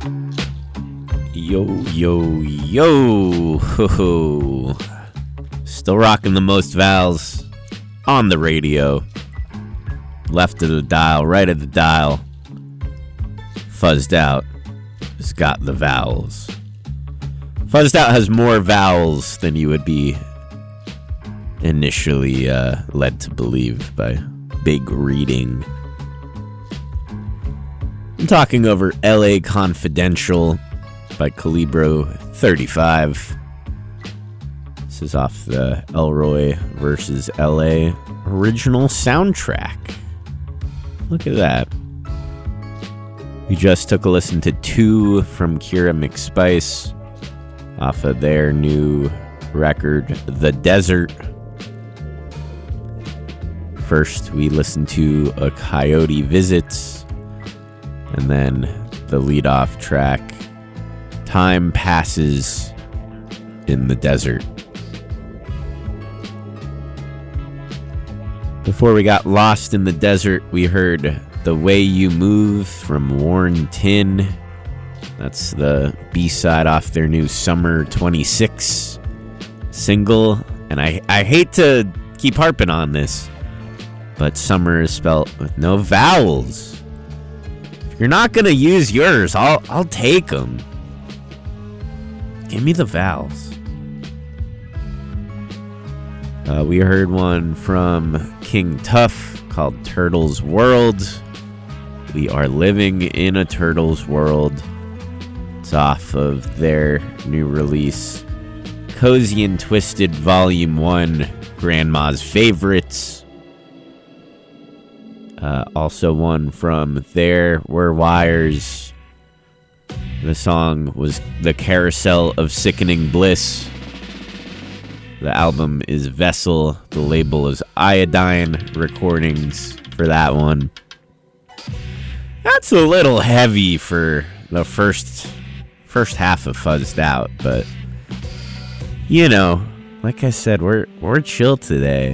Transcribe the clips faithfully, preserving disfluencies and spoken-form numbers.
Yo, yo, yo. Ho, ho. Still rocking the most vowels on the radio. Left of the dial, right of the dial. Fuzzed Out has got the vowels. Fuzzed Out has more vowels than you would be initially uh, led to believe by big reading. I'm talking over L A Confidential by Calibro thirty-five. This is off the Elroy versus L A original soundtrack. Look at that. We just took a listen to Two from Kira McSpice off of their new record, The Desert. First, we listened to A Coyote Visits, and then the lead-off track, Time Passes in the Desert. Before we got lost in the desert, we heard The Way You Move from Worn Tin. That's the B-side off their new Summer twenty-six single. And I, I hate to keep harping on this, but summer is spelled with no vowels. If you're not going to use yours, I'll, I'll take them. Give me the vowels. Uh, we heard one from King Tuff called Turtles World. We are living in a Turtles world. It's off of their new release, Cozy and Twisted Volume one, Grandma's Favorites. Uh, also one from There Were Wires. The song was The Carousel of Sickening Bliss. The album is Vessel. The label is Iodine Recordings for that one. That's a little heavy for the first first half of Fuzzed Out, but you know, like I said, we're we're chill today.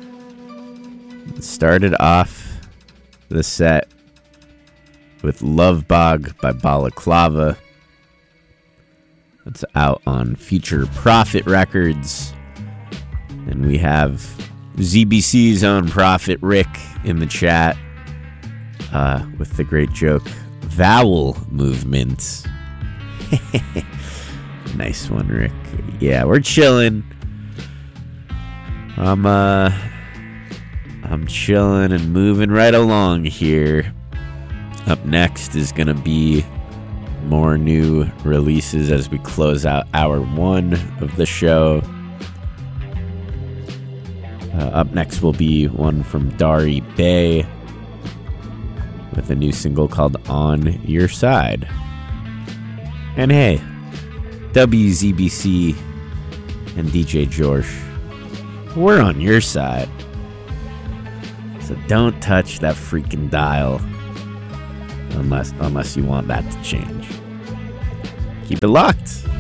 Started off the set with Love Bog by Balaclava. That's out on Future Prophet Records. And we have Z B C's own Prophet Rick in the chat uh, with the great joke, Vowel Movement. Nice one, Rick. Yeah, we're chilling. I'm uh, I'm chilling and moving right along here. Up next is gonna be more new releases as we close out hour one of the show. Uh, up next will be one from Dari Bay with a new single called On Your Side. And hey, W Z B C and D J George, we're on your side. So don't touch that freaking dial unless unless you want that to change. Keep it locked.